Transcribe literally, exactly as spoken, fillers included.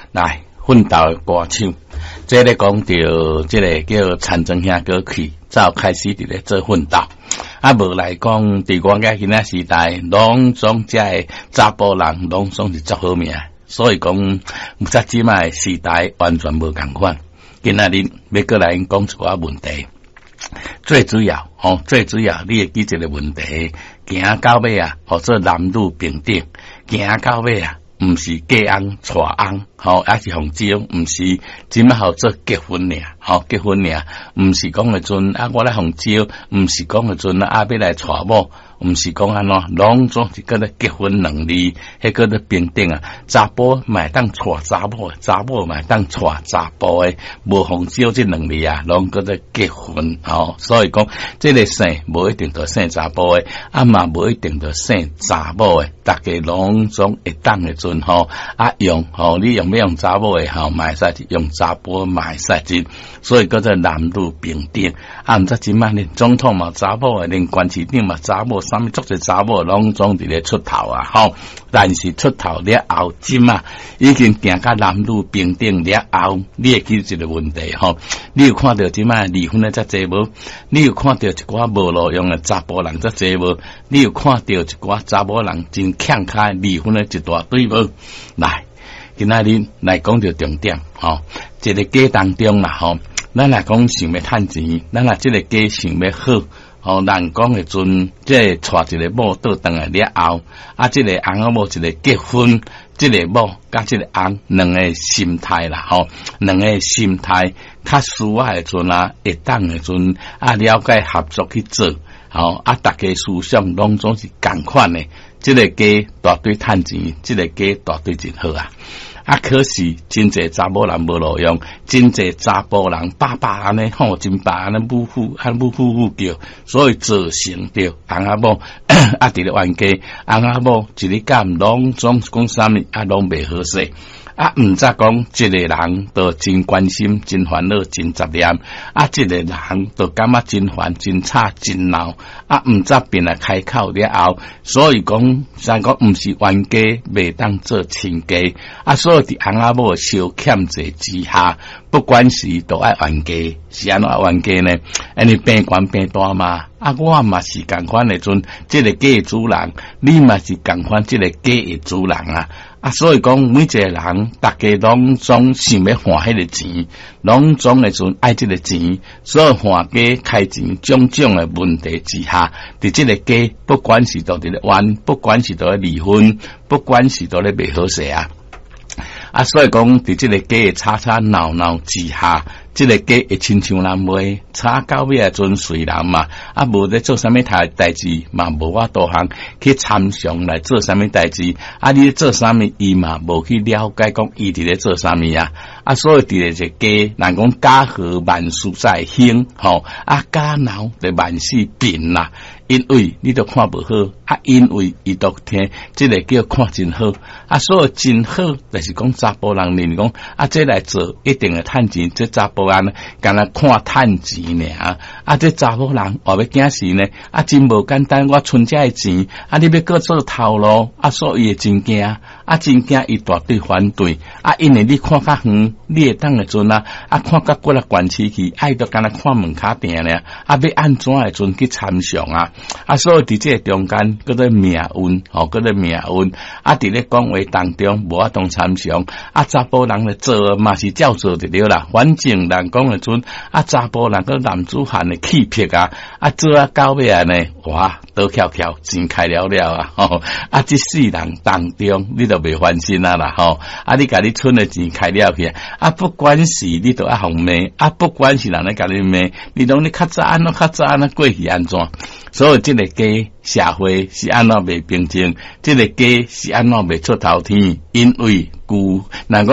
来奋斗的歌手，这咧讲到这个叫陈真兄过去，早开始伫咧做奋斗。啊，无来讲，伫我家今仔时代，拢总遮个查甫人，拢总是足好命。所以讲，在即卖时代完全无共款。今仔日要过来讲一寡问题，最主要吼，最主要你会记一个问题，行到尾啊，或者男女平等，行到尾啊。毋是嫁翁娶翁，吼，还是红招，毋是即摆好做结婚尔，吼，结婚尔，毋是讲个阵啊，我来红招，毋是讲个阵啊，要来娶某，毋是讲安怎，拢总是个咧结婚能力，迄个咧平等啊，查甫嘛当娶查某，查某嘛当娶查甫诶，无红招即能力啊，拢个咧结婚，吼，所以讲即个生无一定着生查甫诶，啊嘛无一定着生查某诶，大家拢总会当诶阵。吼啊用吼，你用要用查某诶吼，嘛会使用查甫嘛会使，所以叫做男女平等。啊，毋知即摆连总统嘛查某诶，连县市长嘛查某，啥物足侪查某拢总伫咧出头啊，吼。但是出头了后，即嘛已经行到男女平等了后，你会记一个问题吼，你有看到即摆离婚诶遮济无？你有看到一寡无路用诶查甫人遮济无？你有看到一寡查某人真强开离婚诶一大堆无？来，今仔日来讲到重点，吼，一个家当中啦，吼，咱来讲想要趁钱，咱来即个家想要好，吼，人讲诶阵，即个娶一个某倒转来了后，啊，即个翁仔某一个结婚，即个某甲即个翁两个心态啦，吼，两个心态较需要诶阵啊，会当诶阵啊，了解合作去做，吼，啊，大家思想拢总是共款诶。这个家大堆趁钱，这个家大堆真好啊！啊，可是真侪查某人无路用，真侪查甫人爸爸安尼吼，真爸安尼母父安母父父叫，所以造成着翁仔某啊，伫咧冤家，翁仔某一日干拢总讲啥物啊，拢袂好势。啊，毋则讲一个人都真关心、真烦恼、真杂念，啊，一个人都感觉真烦、真吵、真闹，啊，毋则变来开口了后，所以讲，三讲毋是冤家，袂当做亲家，啊，所以伫翁仔某小欠债之下，不管是都爱冤家，是安怎冤家呢？安尼变官变大嘛？啊，我嘛是共款诶阵，即个家诶主人，你嘛是共款即个家诶主人啊。啊，所以讲每一个人，大家拢总想要换迄个钱，拢总会阵爱即个钱，所以换家开钱，种种诶问题之下，伫即个家，不管是到伫咧冤，不管是到咧离婚，不管是到咧袂好势啊。啊，所以讲伫即个家诶吵吵闹闹之下，即个家会亲像人袂吵到尾啊，阵随人嘛，啊无咧做啥物代代志嘛，无法度通去参详来做啥物代志，啊你做啥物伊嘛无去了解讲伊伫咧做啥物啊，啊所以伫咧一个家，人讲家和万事在兴，吼，啊家闹就万事变啦。因为你都看不好，啊，因为伊都听，即个叫看真好，啊，所以真好，就是讲查甫人认讲，啊，这来做一定会趁钱，这查甫人干那看趁钱呢，啊，这查甫人话要惊死呢，啊，真无简单，我存这个钱，啊，你要搁做头路，啊，所以会真惊，啊，真惊伊大堆反对，啊，因为你看较远，你会当个阵啊，啊，看较过来关市去，啊，伊都干那看门卡定呢，啊，要安怎个阵去参详啊？啊，所以伫这个中间，叫做命运，吼，叫做命运。啊，伫咧讲话当中，无法度参详。啊，查甫人咧做嘛是照做就对啦。反正人讲诶阵，啊，查甫人个男子汉诶气魄啊，啊，做啊到尾啊呢，哇，倒翘翘，真开了了啊！吼，啊，这世人当中，你都袂翻身啊啦，吼，啊，你甲你存诶钱开了去，啊，不管是你都爱红骂，啊，不管是人咧甲你骂，你拢你较早安怎较早安怎过去安怎？所以这个家社会是安怎袂平静，这个家是安怎袂出头天，因为旧人讲。